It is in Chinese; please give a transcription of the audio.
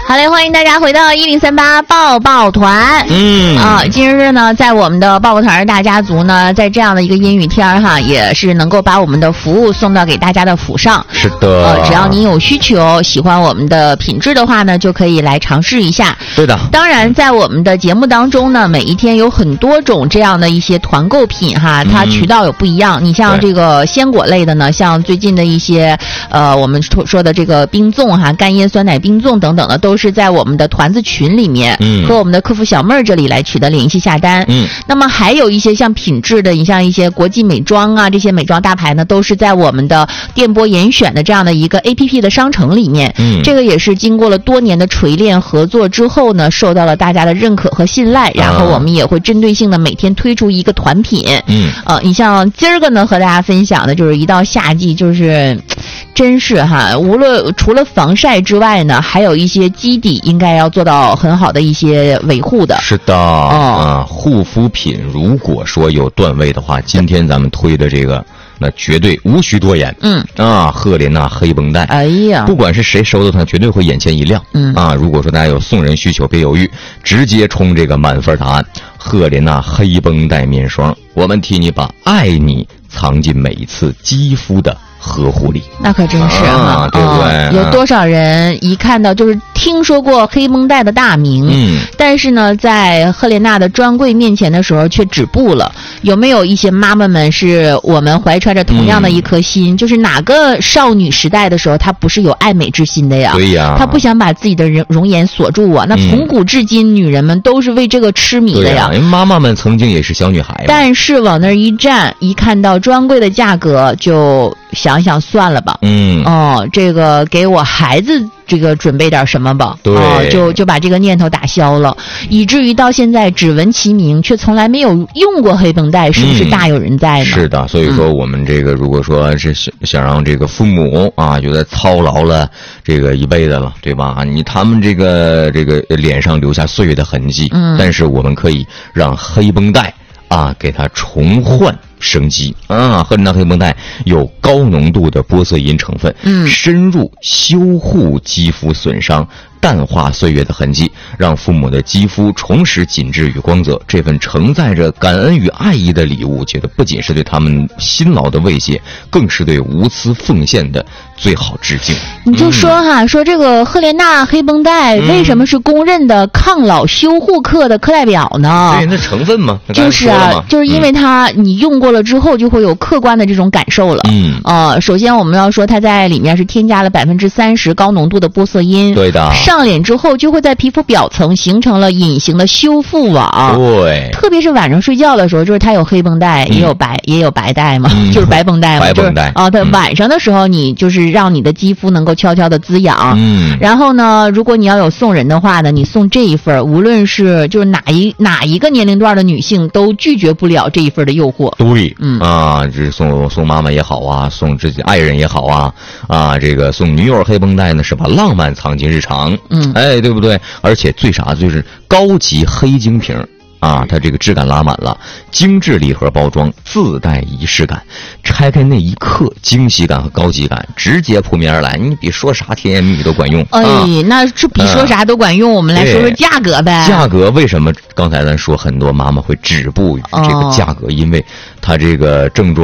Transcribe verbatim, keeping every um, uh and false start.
好嘞，欢迎大家回到一零三八抱抱团。嗯啊，今日呢，在我们的抱抱团大家族呢，在这样的一个阴雨天哈，也是能够把我们的服务送到给大家的府上。 是的， 呃，只要您有需求，喜欢我们的品质的话呢，就可以来尝试一下。 对的。 当然，在我们的节目当中呢，每一天有很多种这样的一些团购品哈，它渠道有不一样。嗯、你像这个鲜果类的呢，像最近的一些呃，我们说的这个冰粽哈，干椰酸奶冰粽等等的，都是在我们的团子群里面，嗯，和我们的客服小妹儿这里来取得联系下单。嗯，那么还有一些像品质的，你像一些国际美妆啊，这些美妆大牌呢，都是在我们的电波严选的这样的一个 A P P 的商城里面。嗯，这个也是经过了多年的锤炼合作之后呢，受到了大家的认可和信赖，然后我们也会针对性的每天推出一个团品。嗯，呃，你像今儿个呢，和大家分享的就是一到夏季，就是真是哈，无论除了防晒之外呢，还有一些基底应该要做到很好的一些维护的。 是的，啊、嗯，护肤品如果说有段位的话，今天咱们推的这个。那绝对无需多言，嗯啊，赫莲娜黑绷带， 哎呀， 不管是谁收到它，绝对会眼前一亮，嗯啊，如果说大家有送人需求，别犹豫，直接冲这个满分答案，赫莲娜黑绷带面霜，我们替你把爱你藏进每一次肌肤的呵护里。 那可真是哈、 啊，对不对、 哦？有多少人一看到就是听说过黑绷带的大名，嗯，但是呢，在赫莲娜的专柜面前的时候却止步了。有没有一些妈妈们是我们怀揣着同样的一颗心？嗯、就是哪个少女时代的时候，她不是有爱美之心的呀？ 对呀， 她不想把自己的人容颜锁住啊。那从古至今，嗯、女人们都是为这个痴迷的呀。 因为妈妈们曾经也是小女孩嘛。 但是往那儿一站，一看到专柜的价格，就想想算了吧。嗯，哦，这个给我孩子这个准备点什么吧。 对， 哦、就就把这个念头打消了，以至于到现在只闻其名，却从来没有用过黑绷带，是不是大有人在呢？ 嗯、是的，所以说我们这个如果说是想想让这个父母啊，觉得操劳了这个一辈子了，对吧？你他们这个这个脸上留下岁月的痕迹，嗯，但是我们可以让黑绷带啊给它重焕生机啊！赫莲娜黑绷带有高浓度的玻色因成分，嗯，深入修护肌肤损伤，淡化岁月的痕迹，让父母的肌肤重拾紧致与光泽。这份承载着感恩与爱意的礼物，觉得不仅是对他们辛劳的慰藉，更是对无私奉献的最好致敬。 你就说哈，嗯、说这个赫莲娜黑绷带为什么是公认的抗老修护课的课代表呢？ 对，那成分嘛， 就是啊，就是因为它、嗯、你用过了之后，就会有客观的这种感受了。嗯，呃，首先我们要说，它在里面是添加了百分之三十高浓度的玻色因。 对的。 上脸之后就会在皮肤表层形成了隐形的修复网。 对， 特别是晚上睡觉的时候，就是它有黑绷带，嗯、也有白也有白带嘛，嗯、就是白绷带嘛， 白绷带啊。它、呃、晚上的时候，你就是让你的肌肤能够悄悄的滋养。嗯。然后呢，如果你要有送人的话呢，你送这一份，无论是就是哪一哪一个年龄段的女性都拒绝不了这一份的诱惑。 对，嗯啊，这送送妈妈也好啊，送自己爱人也好啊，啊，这个送女友黑绷带呢，是把浪漫藏进日常。嗯。哎，对不对？而且最啥就是高级黑精瓶啊，它这个质感拉满了，精致礼盒包装，自带仪式感。拆开那一刻，惊喜感和高级感直接扑面而来，你比说啥甜言蜜语都管用。 哎，啊、那这比说啥都管用。嗯、我们来说说价格呗。 价格为什么刚才咱说很多妈妈会止步于这个价格？哦、因为它这个正装。